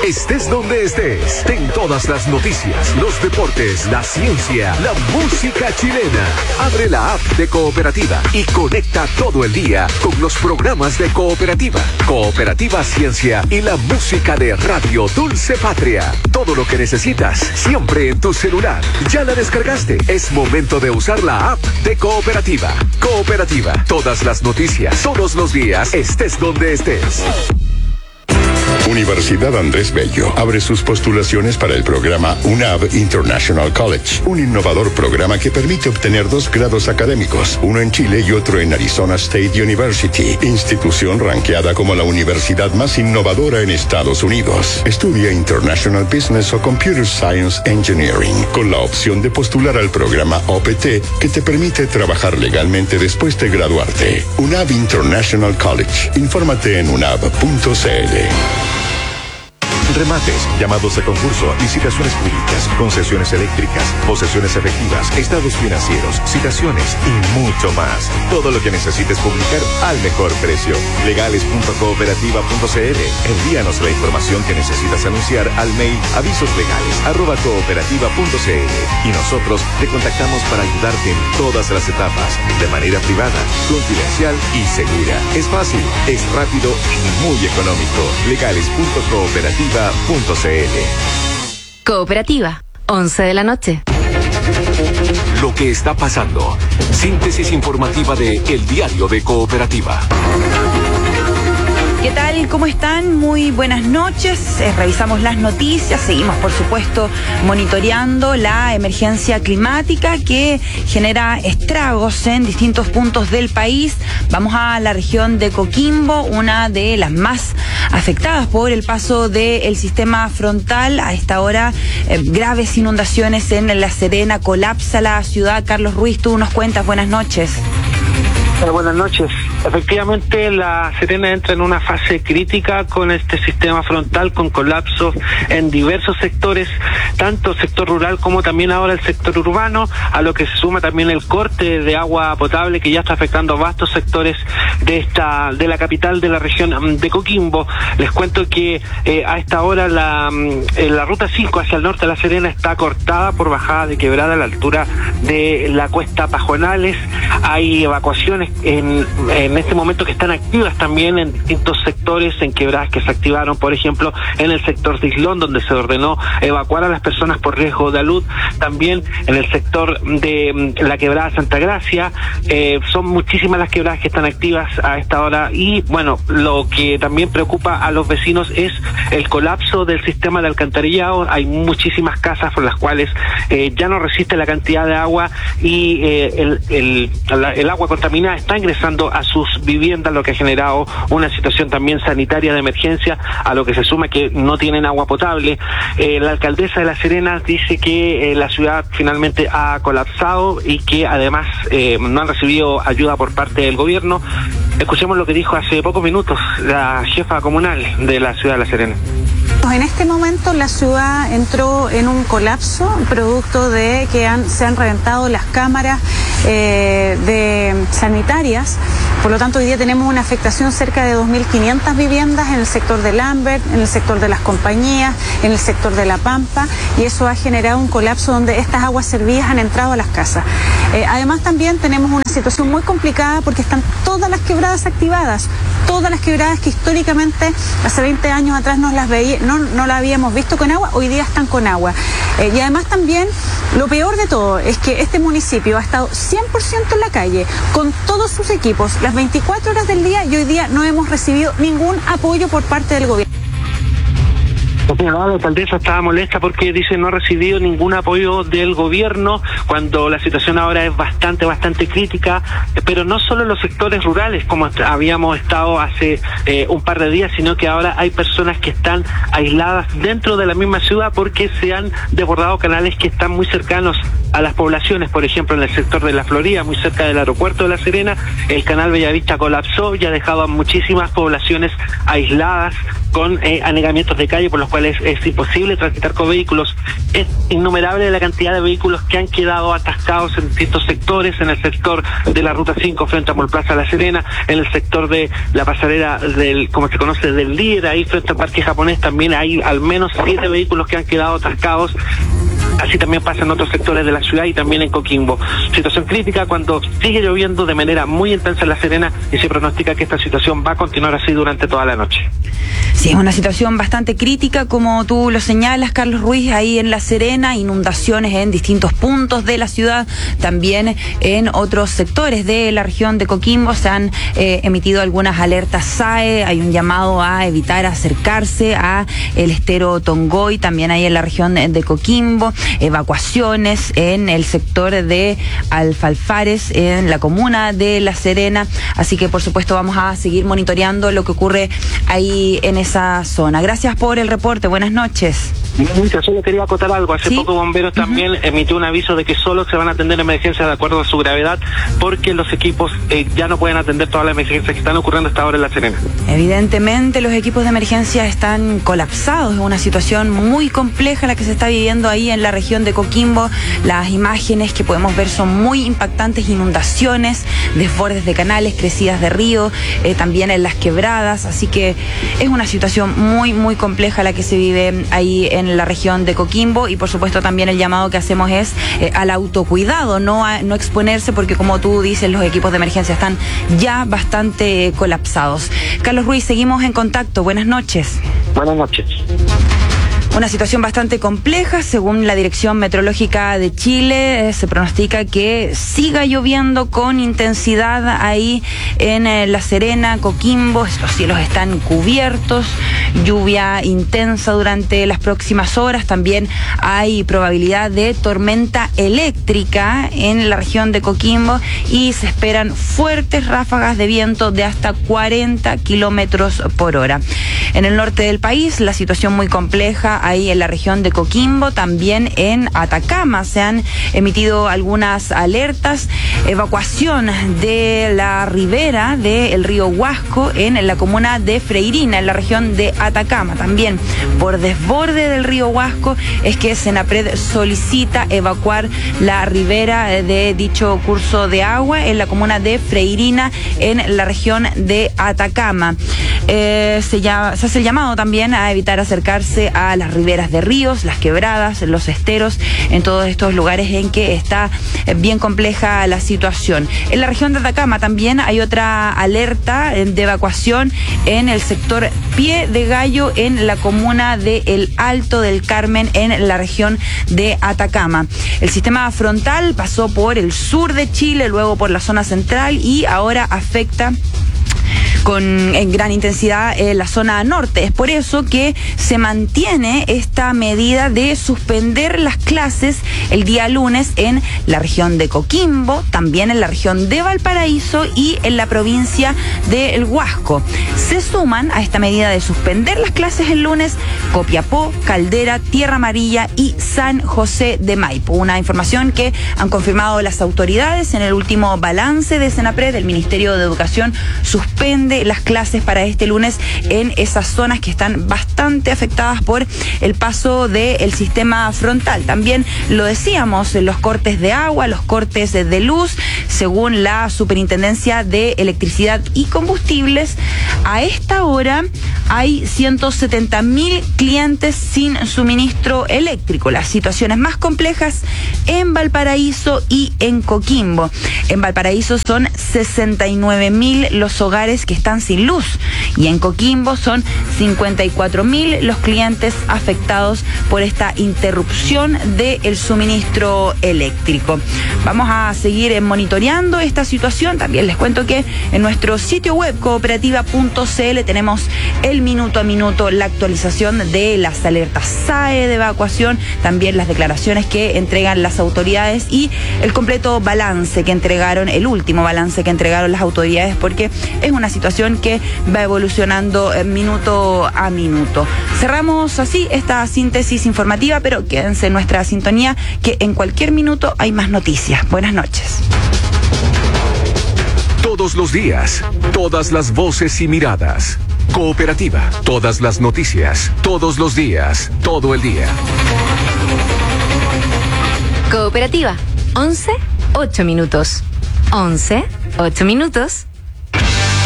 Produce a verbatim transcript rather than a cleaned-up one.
estés donde estés. Ten todas las noticias, los deportes, la ciencia, la música chilena. Abre la app de Cooperativa y conecta todo el día con los programas de Cooperativa. Cooperativa Ciencia y la música de Radio Dulce Patria. Todo lo que necesitas, siempre en tu celular. ¿Ya la descargaste? Es momento de usar la app de Cooperativa. Cooperativa, todas las noticias, todos los días, estés donde estés. Universidad Andrés Bello abre sus postulaciones para el programa U N A B International College, un innovador programa que permite obtener dos grados académicos, uno en Chile y otro en Arizona State University, institución ranqueada como la universidad más innovadora en Estados Unidos. Estudia International Business o Computer Science Engineering, con la opción de postular al programa O P T, que te permite trabajar legalmente después de graduarte. U N A B International College. Infórmate en unab punto c l. Remates, llamados a concurso, licitaciones públicas, concesiones eléctricas, posesiones efectivas, estados financieros, citaciones y mucho más. Todo lo que necesites publicar al mejor precio. legales punto cooperativa punto c l. Envíanos la información que necesitas anunciar al mail avisoslegales arroba cooperativa punto c l y nosotros te contactamos para ayudarte en todas las etapas, de manera privada, confidencial y segura. Es fácil, es rápido y muy económico. legales punto cooperativa punto c l. Cooperativa, once de la noche. Lo que está pasando. Síntesis informativa de El Diario de Cooperativa. ¿Qué tal? ¿Cómo están? Muy buenas noches. Eh, revisamos las noticias. Seguimos, por supuesto, monitoreando la emergencia climática que genera estragos en distintos puntos del país. Vamos a la región de Coquimbo, una de las más afectadas por el paso del sistema frontal. A esta hora, eh, graves inundaciones en La Serena, colapsa la ciudad. Carlos Ruiz, tú nos cuentas. Buenas noches. Eh, buenas noches. Efectivamente, La Serena entra en una fase crítica con este sistema frontal, con colapsos en diversos sectores, tanto el sector rural como también ahora el sector urbano, a lo que se suma también el corte de agua potable que ya está afectando a vastos sectores de esta de la capital de la región de Coquimbo. Les cuento que eh, a esta hora la, la ruta cinco hacia el norte de La Serena está cortada por bajada de quebrada a la altura de la cuesta Pajonales. Hay evacuaciones en, en este momento que están activas también en distintos sectores, en quebradas que se activaron, por ejemplo, en el sector de Islón, donde se ordenó evacuar a las personas por riesgo de alud, también en el sector de la quebrada Santa Gracia. Eh, son muchísimas las quebradas que están activas a esta hora y, bueno, lo que también preocupa a los vecinos es el colapso del sistema de alcantarillado. Hay muchísimas casas por las cuales eh, ya no resiste la cantidad de agua y eh, el, el, la, el agua contaminada está ingresando a sus viviendas, lo que ha generado una situación también sanitaria de emergencia, a lo que se suma que no tienen agua potable. Eh, la alcaldesa de La Serena dice que eh, la ciudad finalmente ha colapsado y que además eh, no han recibido ayuda por parte del gobierno. Escuchemos lo que dijo hace pocos minutos la jefa comunal de la ciudad de La Serena. En este momento la ciudad entró en un colapso producto de que han, se han reventado las cámaras eh, de sanitarias. Por lo tanto, hoy día tenemos una afectación cerca de dos mil quinientas viviendas en el sector de Lambert, en el sector de las compañías, en el sector de La Pampa, y eso ha generado un colapso donde estas aguas servidas han entrado a las casas. Eh, además, también tenemos una situación muy complicada porque están todas las quebradas activadas, todas las quebradas que históricamente hace veinte años atrás no las veía, no, no la habíamos visto con agua, hoy día están con agua. Eh, y además también, lo peor de todo es que este municipio ha estado cien por ciento en la calle, con todos sus equipos, las veinticuatro horas del día, y hoy día no hemos recibido ningún apoyo por parte del gobierno. La alcaldesa estaba molesta porque dice no ha recibido ningún apoyo del gobierno cuando la situación ahora es bastante, bastante crítica, pero no solo en los sectores rurales como habíamos estado hace eh, un par de días, sino que ahora hay personas que están aisladas dentro de la misma ciudad porque se han desbordado canales que están muy cercanos a las poblaciones. Por ejemplo, en el sector de La Florida, muy cerca del aeropuerto de La Serena, el canal Bellavista colapsó y ha dejado a muchísimas poblaciones aisladas con eh, anegamientos de calle por los cuales cuales es imposible transitar con vehículos. Es innumerable la cantidad de vehículos que han quedado atascados en distintos sectores, en el sector de la Ruta cinco frente a Mallplaza La Serena, en el sector de la pasarela del, como se conoce, del Líder, ahí frente al Parque Japonés también hay al menos siete vehículos que han quedado atascados. Así también pasa en otros sectores de la ciudad y también en Coquimbo. Situación crítica cuando sigue lloviendo de manera muy intensa en La Serena y se pronostica que esta situación va a continuar así durante toda la noche. Sí, es una situación bastante crítica, como tú lo señalas, Carlos Ruiz, ahí en La Serena, inundaciones en distintos puntos de la ciudad, también en otros sectores de la región de Coquimbo se han eh, emitido algunas alertas S A E, hay un llamado a evitar acercarse a el estero Tongoy, también ahí en la región de Coquimbo, evacuaciones en el sector de Alfalfares, en la comuna de La Serena, así que por supuesto vamos a seguir monitoreando lo que ocurre ahí en esa zona. Gracias por el reporte, buenas noches. Solo quería acotar algo. Hace ¿Sí? poco Bomberos uh-huh. también emitió un aviso de que solo se van a atender emergencias de acuerdo a su gravedad, porque los equipos eh, ya no pueden atender todas las emergencias que están ocurriendo hasta ahora en La Serena. Evidentemente los equipos de emergencia están colapsados, es una situación muy compleja la que se está viviendo ahí en la región de Coquimbo. Las imágenes que podemos ver son muy impactantes, inundaciones, desbordes de canales, crecidas de río, eh, también en las quebradas, así que es una situación muy muy compleja la que se vive ahí en la región de Coquimbo, y por supuesto también el llamado que hacemos es eh, al autocuidado, no a, no exponerse, porque como tú dices, los equipos de emergencia están ya bastante eh, colapsados. Carlos Ruiz, seguimos en contacto. Buenas noches. Buenas noches. Una situación bastante compleja, según la Dirección Meteorológica de Chile, eh, se pronostica que siga lloviendo con intensidad ahí en eh, La Serena, Coquimbo, los cielos están cubiertos, lluvia intensa durante las próximas horas, también hay probabilidad de tormenta eléctrica en la región de Coquimbo y se esperan fuertes ráfagas de viento de hasta cuarenta kilómetros por hora. En el norte del país, la situación muy compleja, ahí en la región de Coquimbo, también en Atacama se han emitido algunas alertas, evacuación de la ribera del río Huasco en la comuna de Freirina, en la región de Atacama. También por desborde del río Huasco es que Senapred solicita evacuar la ribera de dicho curso de agua en la comuna de Freirina, en la región de Atacama. Eh, se, llama, se hace el llamado también a evitar acercarse a las riberas de ríos, las quebradas, los esteros, en todos estos lugares en que está bien compleja la situación. En la región de Atacama también hay otra alerta de evacuación en el sector Pie de Gallo, en la comuna de El Alto del Carmen, en la región de Atacama. El sistema frontal pasó por el sur de Chile, luego por la zona central y ahora afecta con en gran intensidad en la zona norte. Es por eso que se mantiene esta medida de suspender las clases el día lunes en la región de Coquimbo, también en la región de Valparaíso y en la provincia de El Huasco. Se suman a esta medida de suspender las clases el lunes Copiapó, Caldera, Tierra Amarilla y San José de Maipo. Una información que han confirmado las autoridades en el último balance de Senapred. El Ministerio de Educación suspende las clases para este lunes en esas zonas que están bastante afectadas por el paso del sistema frontal. También lo decíamos, los cortes de agua, los cortes de luz, según la Superintendencia de Electricidad y Combustibles, a esta hora hay ciento setenta mil clientes sin suministro eléctrico. Las situaciones más complejas en Valparaíso y en Coquimbo. En Valparaíso son sesenta y nueve mil los hogares que están sin luz y en Coquimbo son cincuenta y cuatro mil los clientes afectados por esta interrupción del suministro eléctrico. Vamos a seguir monitoreando esta situación. También les cuento que en nuestro sitio web cooperativa punto c l tenemos el minuto a minuto, la actualización de las alertas S A E de evacuación, también las declaraciones que entregan las autoridades y el completo balance que entregaron, el último balance que entregaron las autoridades, porque es una situación que va evolucionando minuto a minuto. Cerramos así esta síntesis informativa, pero quédense en nuestra sintonía, que en cualquier minuto hay más noticias. Buenas noches. todos los días, todas las voces y miradas. Cooperativa, todas las noticias, todos los días, todo el día. Cooperativa, once, ocho minutos. once, ocho minutos.